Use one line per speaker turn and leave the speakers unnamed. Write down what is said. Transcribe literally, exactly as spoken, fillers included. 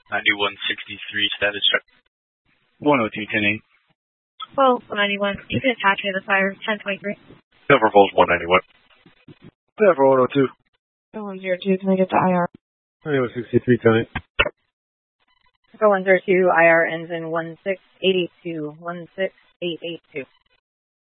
ninety-one sixty-three status check.
one oh two, ten eight.
twelve ninety-one, you can attach me to the fire, ten twenty-three.
Silver Falls one ninety-one.
Silver one oh two.
one zero two, can I get the I R?
ninety-one sixty-three, ten eight.
one zero two, I R ends in one six eight eight two. one six eight eight two.